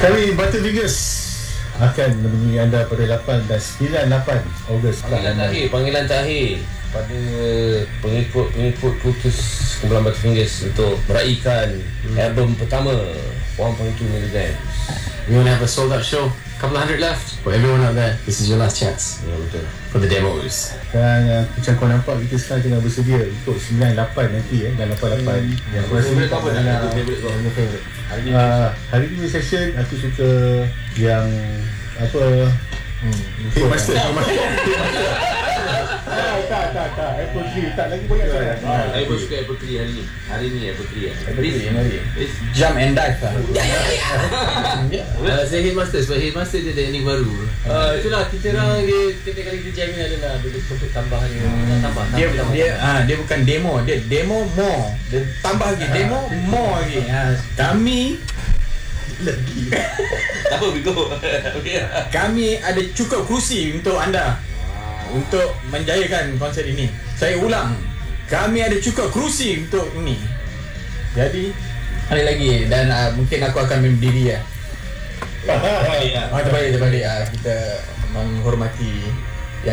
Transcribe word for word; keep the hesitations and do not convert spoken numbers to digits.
Kami Butterfingers akan menemui anda pada lapan dan sembilan lapan Ogos. Panggilan terakhir, panggilan terakhir pada pengikut-pengikut Kutus kumpulan Butterfingers untuk meraihkan hmm. album pertama one point two milligrams. We want to have a sold out show. Couple hundred left. For everyone out there, this is your last chance. Ya, betul. For the demos. Dan uh, macam kau nampak, kita sekarang tengah bersedia untuk sembilan lapan nanti eh, dan lapan lapan. Hmm. Yang aku rasa Favorite apa? adalah Favorite kau? favorite. Hari ni Uh, hari ni session aku suka yang apa? Hmm. Hitmaster. Tak, tak, tak, tak. Apple Tree tak lagi banyak sangat. Saya pun suka Apple Tree hari ni. Hari ni Apple Tree. Apple Tree yang hari. Jump and dive lah. Uh, saya Hitmaster sebab Hitmaster dia ada ending baru. Uh, itulah kita orang dia setiap kali kita jam ni adalah bila topik tambahan dia. Hmm. Tambah, Dia tambah, dia tambah. ah dia bukan demo, dia demo more. Dia tambah lagi demo more lagi. Ha, kami lagi. Tak apa, we go. Okey. Kami ada cukup kerusi untuk anda. Untuk menjayakan konsert ini. Saya ulang, kami ada cukup kerusi untuk ini. Jadi ada lagi dan uh, mungkin aku akan berdiri ya. Ah, terbalik terbalik ah, kita menghormati